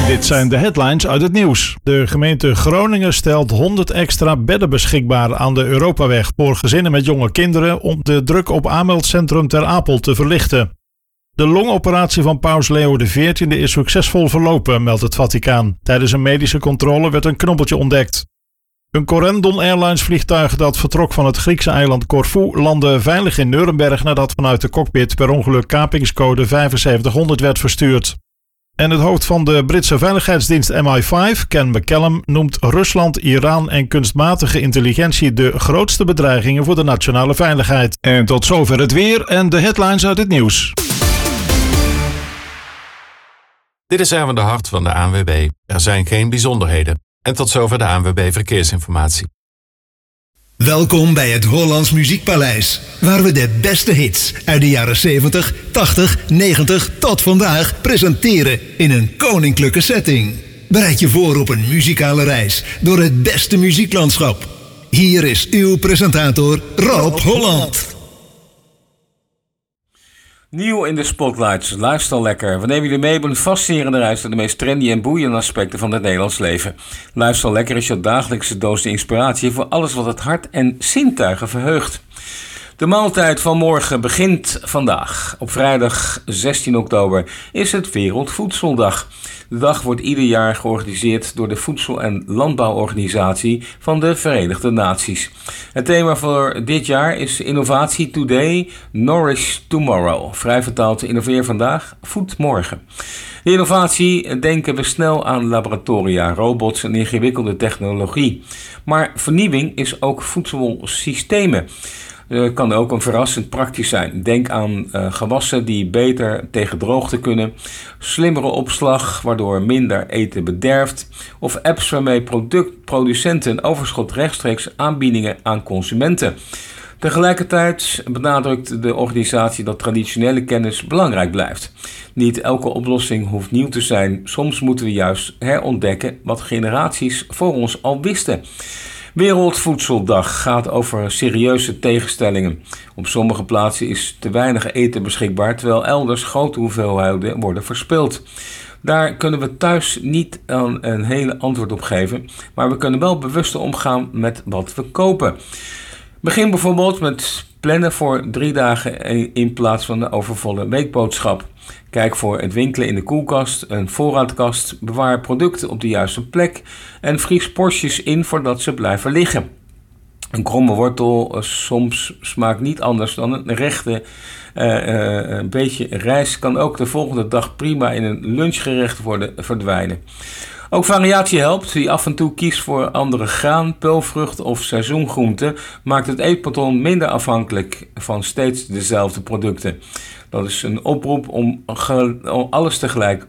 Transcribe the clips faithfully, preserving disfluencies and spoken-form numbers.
Dit zijn de headlines uit het nieuws. De gemeente Groningen stelt honderd extra bedden beschikbaar aan de Europaweg voor gezinnen met jonge kinderen om de druk op aanmeldcentrum Ter Apel te verlichten. De longoperatie van paus Leo de veertiende is succesvol verlopen, meldt het Vaticaan. Tijdens een medische controle werd een knobbeltje ontdekt. Een Corendon Airlines vliegtuig dat vertrok van het Griekse eiland Corfu landde veilig in Nuremberg nadat vanuit de cockpit per ongeluk kapingscode vijfenzeventighonderd werd verstuurd. En het hoofd van de Britse veiligheidsdienst M I vijf, Ken McCallum, noemt Rusland, Iran en kunstmatige intelligentie de grootste bedreigingen voor de nationale veiligheid. En tot zover het weer en de headlines uit het nieuws. Dit is Erwin de Hart van de A N W B. Er zijn geen bijzonderheden. En tot zover de A N W B Verkeersinformatie. Welkom bij het Hollands Muziekpaleis, waar we de beste hits uit de jaren zeventig, tachtig, negentig tot vandaag presenteren in een koninklijke setting. Bereid je voor op een muzikale reis door het beste muzieklandschap. Hier is uw presentator Rob Holland. Nieuw in de spotlights, luister lekker. We nemen jullie mee op een fascinerende reis naar de meest trendy en boeiende aspecten van het Nederlands leven. Luister lekker is je dagelijkse doos inspiratie voor alles wat het hart en zintuigen verheugt. De maaltijd van morgen begint vandaag. Op vrijdag zestien oktober is het Wereldvoedseldag. De dag wordt ieder jaar georganiseerd door de Voedsel- en Landbouworganisatie van de Verenigde Naties. Het thema voor dit jaar is Innovatie Today, Nourish Tomorrow. Vrij vertaald, innoveer vandaag, voed morgen. De innovatie denken we snel aan laboratoria, robots en ingewikkelde technologie. Maar vernieuwing is ook voedselsystemen. Uh, kan ook een verrassend praktisch zijn. Denk aan uh, gewassen die beter tegen droogte kunnen, slimmere opslag waardoor minder eten bederft, of apps waarmee product, producenten overschot rechtstreeks aanbiedingen aan consumenten. Tegelijkertijd benadrukt de organisatie dat traditionele kennis belangrijk blijft. Niet elke oplossing hoeft nieuw te zijn. Soms moeten we juist herontdekken wat generaties voor ons al wisten. Wereldvoedseldag gaat over serieuze tegenstellingen. Op sommige plaatsen is te weinig eten beschikbaar, terwijl elders grote hoeveelheden worden verspild. Daar kunnen we thuis niet een, een hele antwoord op geven, maar we kunnen wel bewuster omgaan met wat we kopen. Begin bijvoorbeeld met plannen voor drie dagen in plaats van de overvolle weekboodschap. Kijk voor het winkelen in de koelkast, een voorraadkast, bewaar producten op de juiste plek en vries porties in voordat ze blijven liggen. Een kromme wortel soms smaakt niet anders dan een rechte uh, uh, een beetje rijst kan ook de volgende dag prima in een lunchgerecht worden verdwijnen. Ook variatie helpt. Wie af en toe kiest voor andere graan, peulvrucht of seizoengroenten, maakt het eetpatroon minder afhankelijk van steeds dezelfde producten. Dat is een oproep om, ge- om alles tegelijk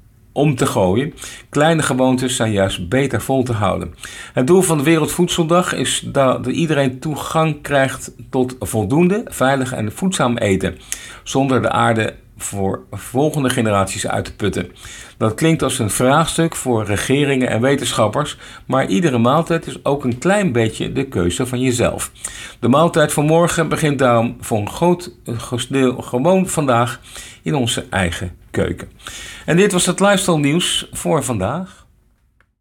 om te gooien. Kleine gewoontes zijn juist beter vol te houden. Het doel van de Wereldvoedseldag is dat iedereen toegang krijgt tot voldoende, veilig en voedzaam eten, zonder de aarde voor volgende generaties uit te putten. Dat klinkt als een vraagstuk voor regeringen en wetenschappers, maar iedere maaltijd is ook een klein beetje de keuze van jezelf. De maaltijd van morgen begint daarom voor een groot deel gewoon vandaag in onze eigen keuken. En dit was het lifestyle nieuws voor vandaag.